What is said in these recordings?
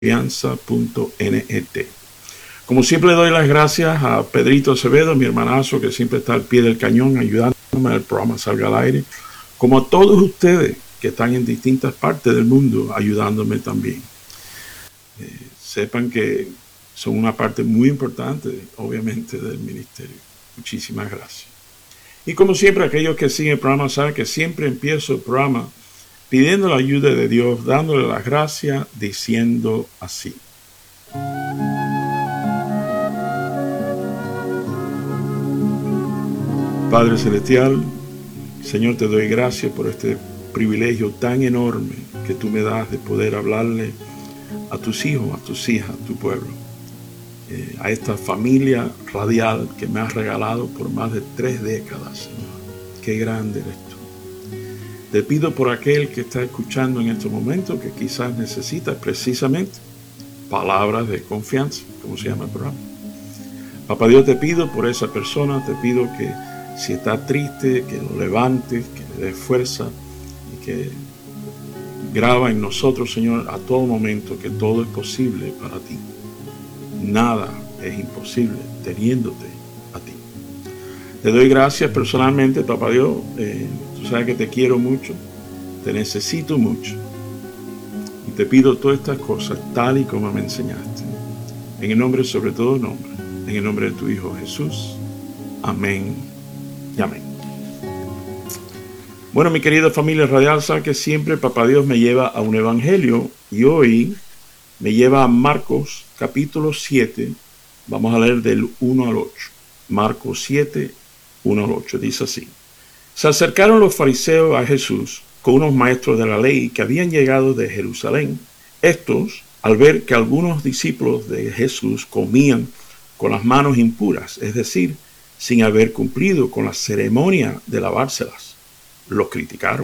confianza.net. Como siempre doy las gracias a Pedrito Acevedo, mi hermanazo, que siempre está al pie del cañón ayudándome a que el programa salga al aire, como a todos ustedes que están en distintas partes del mundo ayudándome también. Sepan que son una parte muy importante, obviamente, del ministerio. Muchísimas gracias. Y como siempre, aquellos que siguen el programa saben que siempre empiezo el programa pidiendo la ayuda de Dios, dándole las gracias, diciendo así. Padre Celestial, Señor, te doy gracias por este privilegio tan enorme que tú me das de poder hablarle a tus hijos, a tus hijas, a tu pueblo, a esta familia radial que me has regalado por más de 3 décadas, Señor. Qué grande eres tú. Te pido por aquel que está escuchando en este momento, que quizás necesita precisamente palabras de confianza, como se llama el programa. Papá Dios, te pido por esa persona, te pido que si está triste, que lo levantes, que le des fuerza y que graba en nosotros, Señor, a todo momento que todo es posible para ti. Nada es imposible teniéndote a ti. Te doy gracias personalmente, Papá Dios. Tú sabes que te quiero mucho, te necesito mucho. Y te pido todas estas cosas tal y como me enseñaste. En el nombre, sobre todo nombre, en el nombre de tu Hijo Jesús. Amén y amén. Bueno, mi querida familia radial, sabe que siempre Papá Dios me lleva a un evangelio y hoy me lleva a Marcos capítulo 7. Vamos a leer del 1 al 8. Marcos 7, 1 al 8. Dice así. Se acercaron los fariseos a Jesús con unos maestros de la ley que habían llegado de Jerusalén. Estos, al ver que algunos discípulos de Jesús comían con las manos impuras, es decir, sin haber cumplido con la ceremonia de lavárselas, los criticaron.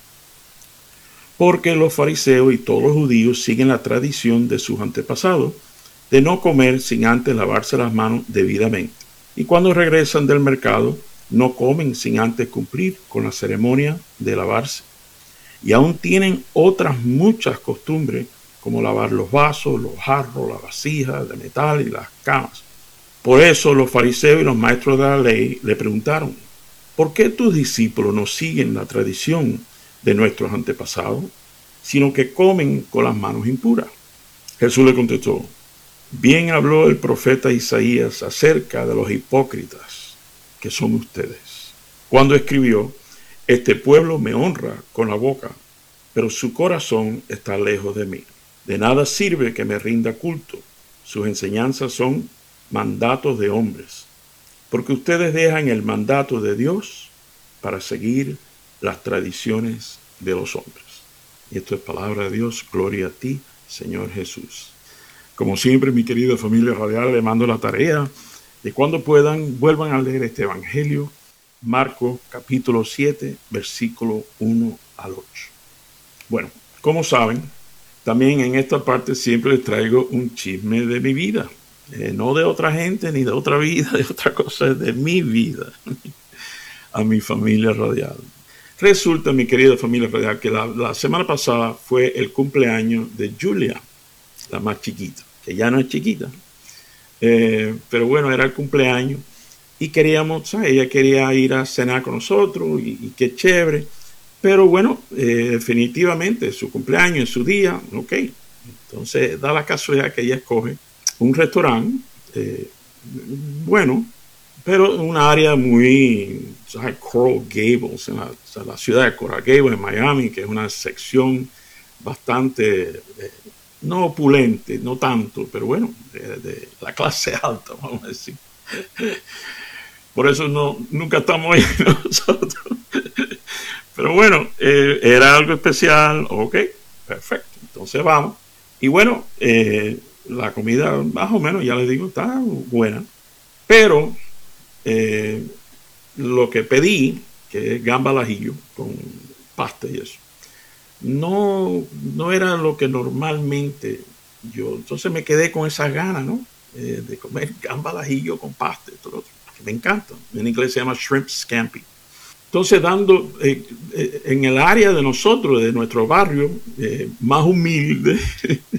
Porque los fariseos y todos los judíos siguen la tradición de sus antepasados de no comer sin antes lavarse las manos debidamente. Y cuando regresan del mercado, no comen sin antes cumplir con la ceremonia de lavarse. Y aún tienen otras muchas costumbres, como lavar los vasos, los jarros, las vasijas de metal y las camas. Por eso los fariseos y los maestros de la ley le preguntaron, ¿por qué tus discípulos no siguen la tradición de nuestros antepasados, sino que comen con las manos impuras? Jesús le contestó, bien habló el profeta Isaías acerca de los hipócritas que son ustedes, cuando escribió, este pueblo me honra con la boca, pero su corazón está lejos de mí. De nada sirve que me rinda culto, sus enseñanzas son mandatos de hombres, porque ustedes dejan el mandato de Dios para seguir las tradiciones de los hombres. Y esto es palabra de Dios, gloria a ti, Señor Jesús. Como siempre, mi querida familia radial, le mando la tarea de cuando puedan, vuelvan a leer este evangelio, Marcos capítulo 7, versículo 1 al 8. Bueno, como saben, también en esta parte siempre les traigo un chisme de mi vida. No de otra gente, ni de otra vida, de otra cosa, de mi vida, a mi familia radial. Resulta, mi querida familia radial, que la semana pasada fue el cumpleaños de Julia, la más chiquita, que ya no es chiquita. Pero bueno, era el cumpleaños y queríamos, ¿sabes? Ella quería ir a cenar con nosotros y qué chévere. Pero bueno, definitivamente su cumpleaños es su día, ok. Entonces da la casualidad que ella escoge un restaurante, bueno, pero en un área muy, ¿sabes? Coral Gables, en la ciudad de Coral Gables, en Miami, que es una sección bastante, no opulente, no tanto, pero bueno, de la clase alta, vamos a decir. Por eso nunca estamos ahí nosotros. Pero bueno, era algo especial, ok, perfecto, entonces vamos. Y bueno, la comida más o menos, ya les digo, está buena. Pero lo que pedí, que es gamba al ajillo con pasta y eso, no era lo que normalmente yo. Entonces me quedé con esas ganas, ¿no? De comer gamba al ajillo con pasta. Esto, lo otro, que me encanta. En inglés se llama shrimp scampi. Entonces, dando en el área de nosotros, de nuestro barrio, más humilde,